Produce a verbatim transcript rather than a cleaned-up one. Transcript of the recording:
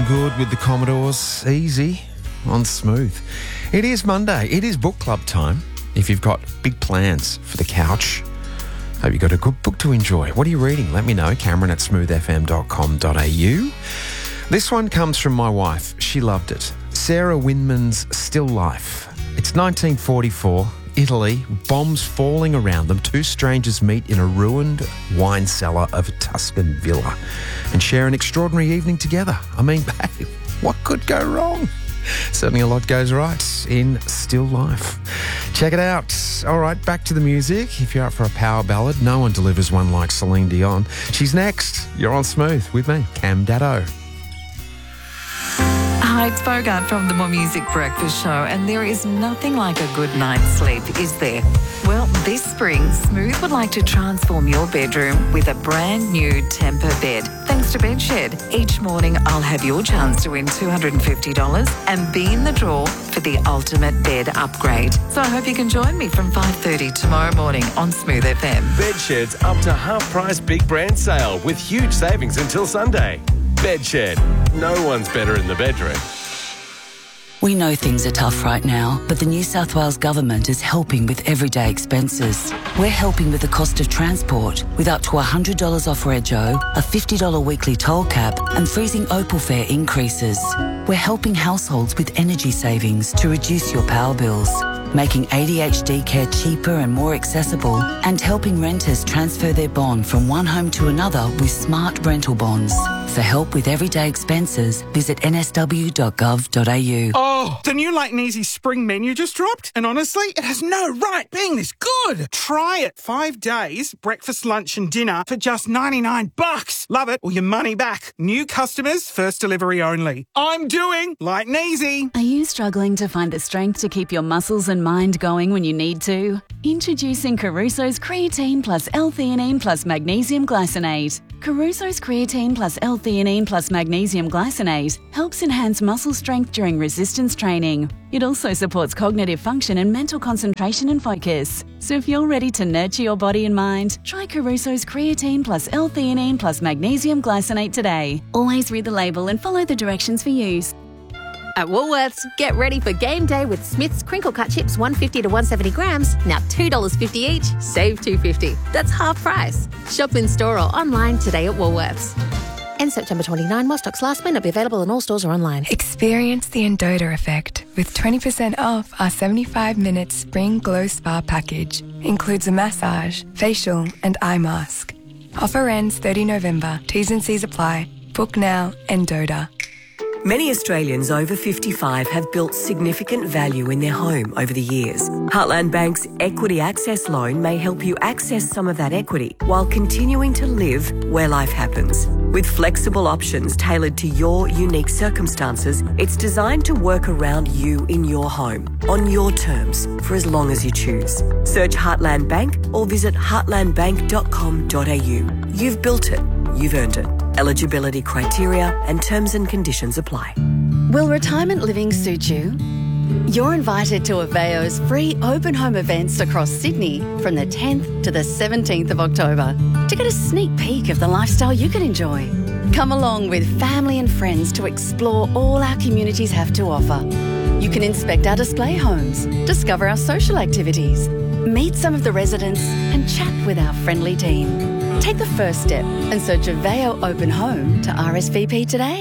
good with the Commodores. Easy on Smooth. It is Monday. It is book club time. If you've got big plans for the couch, hope you've got a good book to enjoy. What are you reading? Let me know. Cameron at smooth f m dot com dot a u. This one comes from my wife. She loved it. Sarah Winman's Still Life. It's nineteen forty-four, Italy. Bombs falling around them. Two strangers meet in a ruined wine cellar of a Tuscan villa and share an extraordinary evening together. I mean, babe, what could go wrong? Certainly a lot goes right in Still Life. Check it out. All right, back to the music. If you're up for a power ballad, no one delivers one like Celine Dion. She's next. You're on Smooth with me, Cam Daddo. Hi, it's Bogart from the More Music Breakfast Show, and there is nothing like a good night's sleep, is there? Well, this spring, Smooth would like to transform your bedroom with a brand new Temper bed. Thanks to Bedshed. Each morning, I'll have your chance to win two hundred fifty dollars and be in the draw for the ultimate bed upgrade. So I hope you can join me from five thirty tomorrow morning on Smooth F M. Bedshed's up to half-price big brand sale with huge savings until Sunday. Bedshed. No one's better in the bedroom. We know things are tough right now, but the New South Wales Government is helping with everyday expenses. We're helping with the cost of transport, with up to one hundred dollars off Rego, a fifty dollars weekly toll cap, and freezing Opal fare increases. We're helping households with energy savings to reduce your power bills, making A D H D care cheaper and more accessible, and helping renters transfer their bond from one home to another with smart rental bonds. For help with everyday expenses, visit n s w dot gov dot a u. Oh, the new Light and Easy spring menu just dropped, and honestly, it has no right being this good. Try it. Five days, breakfast, lunch and dinner for just ninety-nine bucks. Love it or your money back. New customers, first delivery only. I'm doing Light and Easy. Are you struggling to find the strength to keep your muscles and mind going when you need to? Introducing Caruso's Creatine plus L-theanine plus Magnesium Glycinate. Caruso's Creatine plus L-theanine plus Magnesium Glycinate helps enhance muscle strength during resistance training. It also supports cognitive function and mental concentration and focus. So if you're ready to nurture your body and mind, try Caruso's Creatine plus L-theanine plus Magnesium Glycinate today. Always read the label and follow the directions for use. At Woolworths, get ready for game day with Smith's crinkle cut chips, one fifty to one seventy grams, now two dollars fifty each, save two fifty. That's half price. Shop in store or online today at Woolworths. End September twenty-ninth, while stocks last, may not be available in all stores or online. Experience the Endota effect with twenty percent off our seventy-five minute Spring Glow Spa package. Includes a massage, facial and eye mask. Offer ends thirtieth of November. T's and C's apply. Book now, Endota. Many Australians over fifty-five have built significant value in their home over the years. Heartland Bank's Equity Access Loan may help you access some of that equity while continuing to live where life happens. With flexible options tailored to your unique circumstances, it's designed to work around you in your home, on your terms, for as long as you choose. Search Heartland Bank or visit heartland bank dot com dot a u. You've built it. You've earned it. Eligibility criteria and terms and conditions apply. Will retirement living suit you? You're invited to Aveo's free open home events across Sydney from the tenth to the seventeenth of October to get a sneak peek of the lifestyle you can enjoy. Come along with family and friends to explore all our communities have to offer. You can inspect our display homes, discover our social activities, meet some of the residents and chat with our friendly team. Take the first step and search Aveo Open Home to R S V P today.